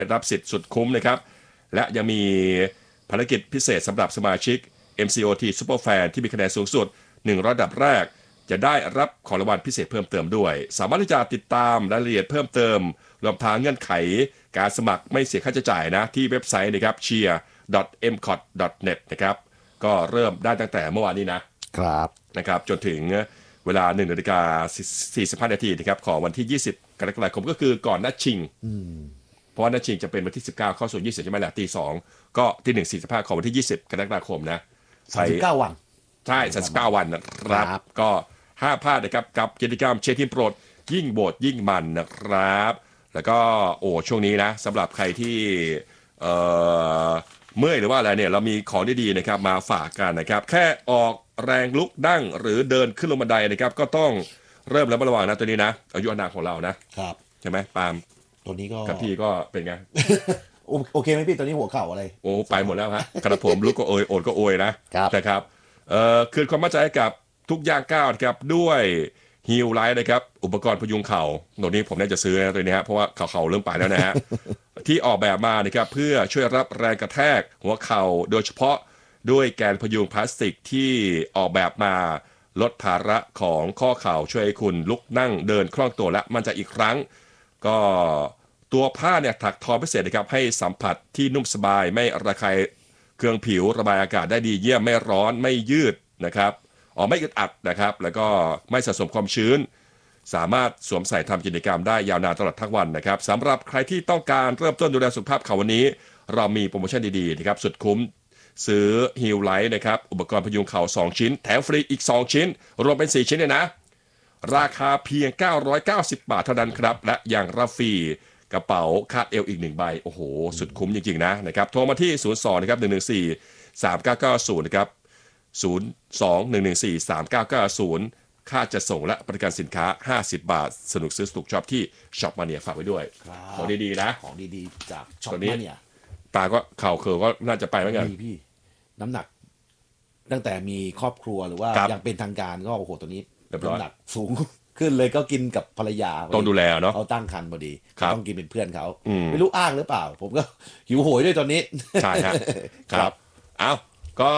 รับสิทธิ์สุดคุ้มนะครับและยังมีภารกิจพิเศษสำหรับสมาชิก MCOT Superfan ที่มีคะแนนสูงสุด1ระดับแรกจะได้รับของรางวัลพิเศษเพิ่มเติมด้วยสามารถที่จะติดตามรายละเอียดเพิ่มเติมรวมทั้งเงื่อนไขการสมัครไม่เสียค่าใช้จ่ายนะที่เว็บไซต์นะครับ cheer.mcot.net นะครับก็เริ่มได้ตั้งแต่เมื่อวานนี้นะครับจนถึงเวลา 1:45 นาทีนะครับของวันที่20กรกฎาคมก็คือก่อนนัดชิงเพราะว่านัดชิงจะเป็นวันที่19เข้าสู่20ใช่ไหมล่ะตี2ก็ที่ 1:45 ของวันที่20กรกฎาคมนะ 39 วันใช่39 วันนะครับก็ห้ามพลาดนะครับกับกิจกรรมเชียร์ทีมโปรดยิ่งโบดยิ่งมันนะครับแล้วก็ช่วงนี้นะสำหรับใครที่เมื่อยหรือว่าอะไรเนี่ยเรามีของดีๆนะครับมาฝากกันนะครับแค่ออกแรงลุกนั่งหรือเดินขึ้นลงบันไดนะครับก็ต้องเริ่มแล้วระวังนะตัวนี้นะอายุอานามของเรานะครับใช่ไหมปาล์มตัวนี้ก็กับพี่ก็เป็นไงโอเคไหมพี่ตัวนี้หัวเข่าอะไรไปหมดแล้วฮะกระผมลุกก็โอยโอดก็โอยนะครับคืนความมั่นใจกับทุกย่างก้าวนะครับด้วยฮิลไลท์นะครับอุปกรณ์พยุงเข่าตัวนี้ผมน่าจะซื้อนะตัวนี้ฮะเพราะว่าเข่าเริ่มไปแล้วนะฮะ ที่ออกแบบมานะครับเพื่อช่วยรับแรงกระแทกหัวเข่าโดยเฉพาะด้วยแกนพยุงพลาสติกที่ออกแบบมาลดภาระของข้อเข่าช่วยให้คุณลุกนั่งเดินคล่องตัวและมั่นใจอีกครั้งก็ตัวผ้าเนี่ยถักทอพิเศษนะครับให้สัมผัสที่นุ่มสบายไม่ระคายเคืองผิวระบายอากาศได้ดีเยี่ยมไม่ร้อนไม่ยืดนะครับไม่อึดอัดนะครับแล้วก็ไม่สะสมความชื้นสามารถสวมใส่ทำกิจกรรมได้ยาวนานตลอดทั้งวันนะครับสำหรับใครที่ต้องการเริ่มต้นดูแลสุขภาพเขาวันนี้เรามีโปรโมชั่นดีๆนะครับสุดคุ้มซื้อฮิลไลท์นะครับอุปกรณ์พยุงเข่า2ชิ้นแถมฟรีอีก2ชิ้นรวมเป็น4ชิ้นเลยนะราคาเพียง990 บาทเท่านั้นครับและยังรับฟรีกระเป๋าคาดเอวอีก1ใบโอ้โหสุดคุ้มจริงๆนะครับโทรมาที่02นะครับ114 3990นะครับ02-114-3990ค่าจัดส่งและบริการสินค้า50 บาทสนุกซื้อสนุกชอบที่ช็อปมาเนียฝากไว้ด้วยของดีๆนะของดีๆจากช็อปมาเนียตาก็เข่าเคิร์ก็น่าจะไปเหมือนกันพี่น้ำหนักตั้งแต่มีครอบครัวหรือว่ายังเป็นทางการก็โอ้โหตัวนี้น้ำหนักสูงขึ้นเลยก็กินกับภรรยาต้องดูแลเนาะเขาตั้งครรภ์พอดีต้องกินเป็นเพื่อนเขาไม่รู้อ้างหรือเปล่าผมก็หิวโหยด้วยตอนนี้ใช่ครับเอาก็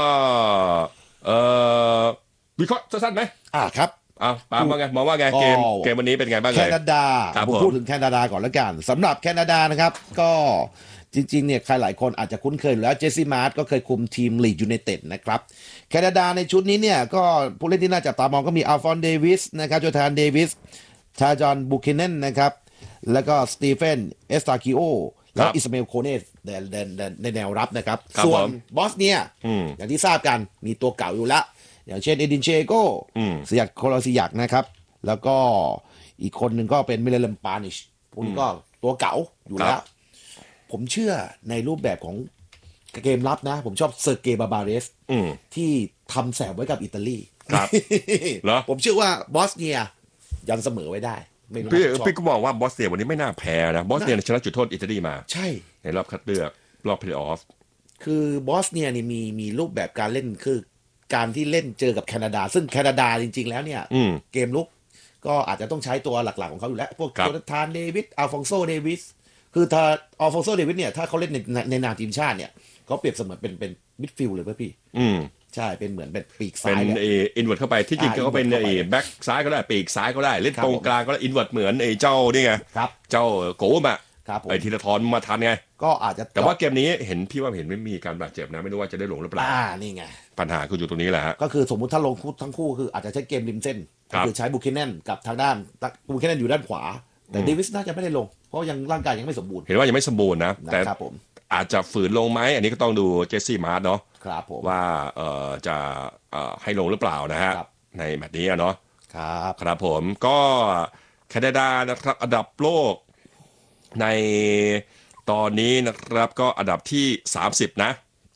วิเคราะห์สั้นๆไหมครับปาล์มว่าไงมองว่าไงเกมวันนี้เป็นไงบ้างแคนาดาผมพูดถึงแคนาดาก่อนแล้วกันสำหรับแคนาดานะครับก็จริงๆเนี่ยใครหลายคนอาจจะคุ้นเคยแล้วเจสซี่มาร์ตก็เคยคุมทีมลีดยูไนเต็ดนะครับแคนาดาในชุดนี้เนี่ยก็ผู้เล่นที่น่าจับตามองก็มีอัลฟอนเดวิสนะครับโจธานเดวิสทาจอนบูคินเนนนะครับแล้วก็สตีเฟนเอสตาคิโอแล้วอิสมาเอลโคเนสในแนวรับนะครับส่วนบอสเนียอย่างที่ทราบกันมีตัวเก่าอยู่แล้วอย่างเช่นเอดินเชโกสยัดโคลอซิยักนะครับแล้วก็อีกคนหนึ่งก็เป็นมิเลมปานิชพวกนี้ก็ตัวเก่าอยู่แล้วผมเชื่อในรูปแบบของเกมรับนะผมชอบเซอร์เกย์บาบาเรสที่ทำแสบไว้กับอิตาลีครับเหรอผมเชื่อว่าบอสเนียยังเสมอไว้ได้พี่ก็มองว่าบอสเนียวันนี้ไม่น่าแพ้นะบอสเนียชนะจุดโทษอิตาลีมาใช่ในรอบคัดเลือกรอบเพลย์ออฟคือบอสเนียนี่มีรูปแบบการเล่นคือการที่เล่นเจอกับแคนาดาซึ่งแคนาดาจริงๆแล้วเนี่ยเกมลุกก็อาจจะต้องใช้ตัวหลักๆของเขาอยู่แล้วพวกโจนาธานเดวิสอัลฟองโซเดวิสคือถ้าอัลฟองโซเดวิสเนี่ยถ้าเขาเล่นในนามทีมชาติเนี่ยเขาเปรียบเสมือนเป็นมิดฟิลด์เลยป่ะพี่ใช่เป็นเหมือนเป็นปีกซ้ายเป็นอินเวิร์ตเข้าไปที่จริงเขาเป็นแบ็คซ้ายก็ได้ปีกซ้ายก็ได้เล่นตรงกลางก็ได้อินเวิร์ตเหมือนเจ้านี่ไงเจ้าโกมธีรทรมาทันไงก็อาจจะแต่ว่าเกมนี้เห็นพี่ว่าเห็นไม่มีการบาดเจ็บนะไม่รู้ว่าจะได้ลงหรือเปล่านี่ไงปัญหาคืออยู่ตรงนี้แหละฮะก็คือสมมุติถ้าลงทั้งคู่คืออาจจะใช้เกมริมเส้นคือใช้บูคินแนนกับทางด้านบูคินแนนอยู่ด้านขวาแต่เดวิสน่าจะไม่ได้ลงเพราะยังร่างกายยังไม่สมบูรณ์เห็นว่ายังไม่สมบูรณ์นะแต่อาจจะฝืนลงไหมอันนี้ก็ต้องดูเจสซี่มาร์ตเนาะว่าจะให้ลงหรือเปล่านะฮะในแมตช์นี้เนาะครับผมก็แคนาดานะครับอันดับโลกในตอนนี้นะครับก็อันดับที่30นะ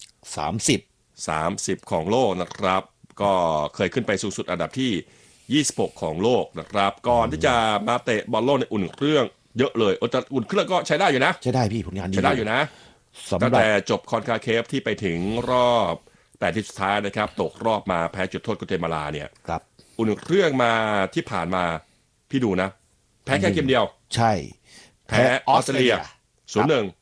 30ของโลกนะครับก็เคยขึ้นไปสูงสุดอันดับที่26ของโลกนะครับก่อนที่จะมาเตะบอลโลกในอุ่นเครื่องเยอะเลยแต่อุ่นเครื่องก็ใช้ได้อยู่นะใช้ได้พี่ผลงานดีใช้ได้อยู่นะตั้งแต่จบคอนคาเคฟที่ไปถึงรอบ8ทีมสุดท้ายนะครับตกรอบมาแพ้จุดโทษกัวเตมาลาเนี่ยอุ่นเครื่องมาที่ผ่านมาพี่ดูนะแพ้แค่เกมเดียวใช่แพ้ออสเตรเลีย0-1